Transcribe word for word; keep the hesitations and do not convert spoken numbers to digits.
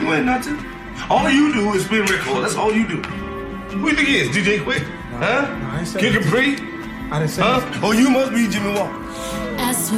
You ain't nothing. All you do is spin record. That's all you do. Who you think he is? D J Quick? No, huh? No, I didn't say Kid Capri? I didn't say huh? that. Oh, you must be Jimmy Walker.